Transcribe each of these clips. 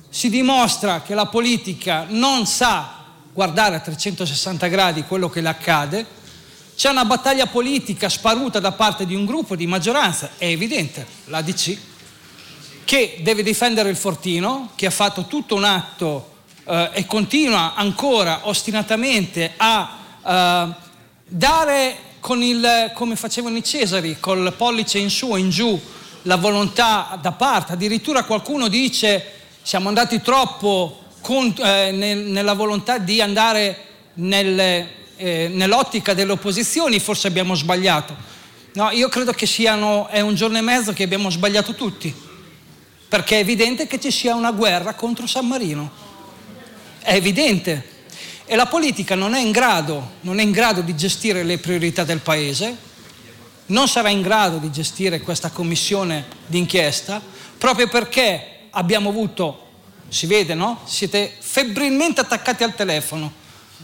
si dimostra che la politica non sa guardare a 360 gradi quello che le accade, c'è una battaglia politica sparuta da parte di un gruppo di maggioranza, è evidente, l'ADC, che deve difendere il Fortino, che ha fatto tutto un atto e continua ancora ostinatamente a dare come facevano i Cesari, col pollice in su e in giù, la volontà da parte. Addirittura qualcuno dice siamo andati troppo nella volontà di andare nell'ottica delle opposizioni, forse abbiamo sbagliato. No, io credo che è un giorno e mezzo che abbiamo sbagliato tutti, perché è evidente che ci sia una guerra contro San Marino, è evidente, e la politica non è in grado di gestire le priorità del paese, non sarà in grado di gestire questa commissione d'inchiesta, proprio perché abbiamo avuto, si vede, no? Siete febbrilmente attaccati al telefono,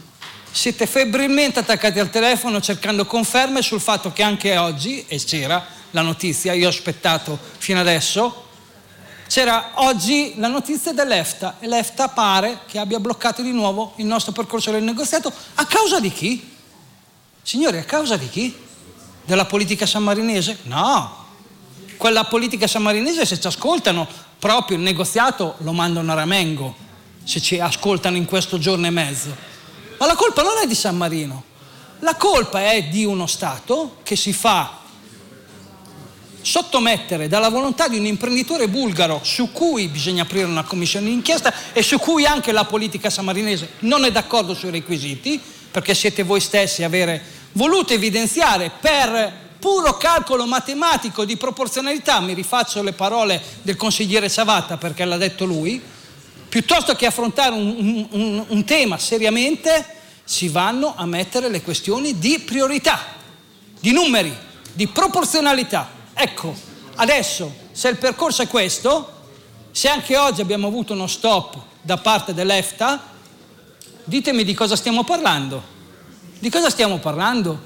cercando conferme sul fatto che anche oggi, e c'era la notizia, io ho aspettato fino adesso, c'era oggi la notizia dell'EFTA, e l'EFTA pare che abbia bloccato di nuovo il nostro percorso del negoziato. A causa di chi? Signori, a causa di chi? Della politica sammarinese? No, quella politica sammarinese, se ci ascoltano, proprio il negoziato lo mandano a ramengo, se ci ascoltano in questo giorno e mezzo. Ma la colpa non è di San Marino, la colpa è di uno Stato che si fa sottomettere dalla volontà di un imprenditore bulgaro su cui bisogna aprire una commissione d'inchiesta e su cui anche la politica sammarinese non è d'accordo sui requisiti, perché siete voi stessi avere voluto evidenziare per puro calcolo matematico di proporzionalità, mi rifaccio le parole del consigliere Ciavatta perché l'ha detto lui, piuttosto che affrontare un tema seriamente, si vanno a mettere le questioni di priorità, di numeri, di proporzionalità. Ecco, adesso, se il percorso è questo, se anche oggi abbiamo avuto uno stop da parte dell'EFTA, ditemi di cosa stiamo parlando. Di cosa stiamo parlando?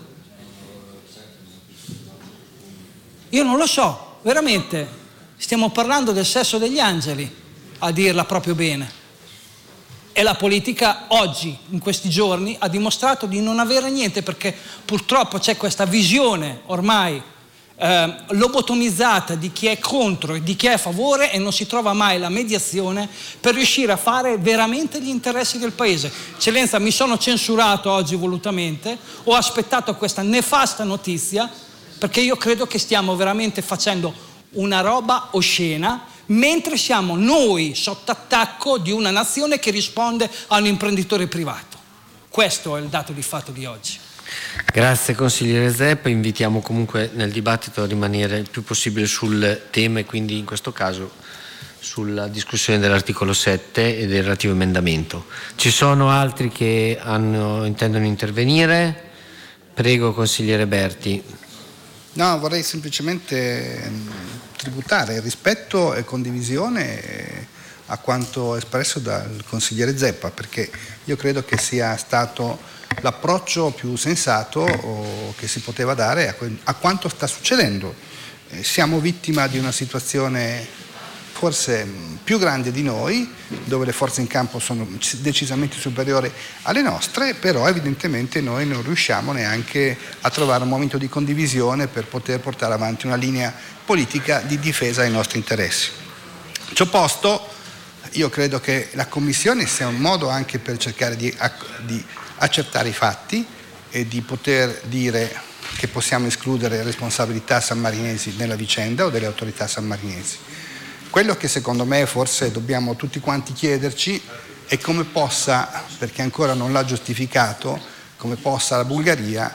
Io non lo so, veramente, stiamo parlando del sesso degli angeli, a dirla proprio bene. E la politica oggi, in questi giorni, ha dimostrato di non avere niente, perché purtroppo c'è questa visione ormai lobotomizzata di chi è contro e di chi è a favore, e non si trova mai la mediazione per riuscire a fare veramente gli interessi del paese. Eccellenza, mi sono censurato oggi volutamente, ho aspettato questa nefasta notizia, perché io credo che stiamo veramente facendo una roba oscena, mentre siamo noi sotto attacco di una nazione che risponde a un imprenditore privato. Questo è il dato di fatto di oggi. Grazie consigliere Zeppa, invitiamo comunque nel dibattito a rimanere il più possibile sul tema e quindi in questo caso sulla discussione dell'articolo 7 e del relativo emendamento. Ci sono altri che intendono intervenire? Prego consigliere Berti. No, vorrei semplicemente tributare rispetto e condivisione a quanto espresso dal consigliere Zeppa, perché io credo che sia stato l'approccio più sensato che si poteva dare a quanto sta succedendo. Siamo vittima di una situazione forse più grande di noi, dove le forze in campo sono decisamente superiori alle nostre, però evidentemente noi non riusciamo neanche a trovare un momento di condivisione per poter portare avanti una linea politica di difesa dei nostri interessi. Ciò posto, io credo che la Commissione sia un modo anche per cercare di accertare i fatti e di poter dire che possiamo escludere responsabilità sammarinesi nella vicenda o delle autorità sammarinesi. Quello che secondo me forse dobbiamo tutti quanti chiederci è come possa, perché ancora non l'ha giustificato, come possa la Bulgaria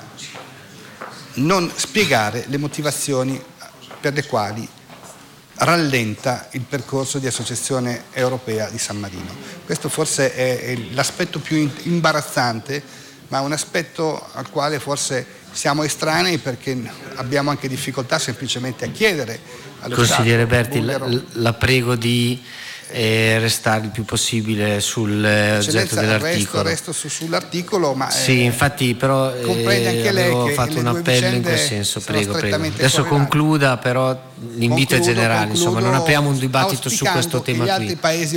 non spiegare le motivazioni per le quali rallenta il percorso di associazione europea di San Marino. Questo forse è l'aspetto più imbarazzante, ma un aspetto al quale forse siamo estranei, perché abbiamo anche difficoltà semplicemente a chiedere allo Consigliere Stato Berti, bulgaro. la prego di restare il più possibile sull'oggetto dell'articolo. Resto sull'articolo, ma sì, infatti, però comprende anche lei avevo che fatto un appello in quel senso. Prego. Adesso correlate. concluda, però l'invito è generale, insomma, non apriamo un dibattito su questo tema qui. Gli altri paesi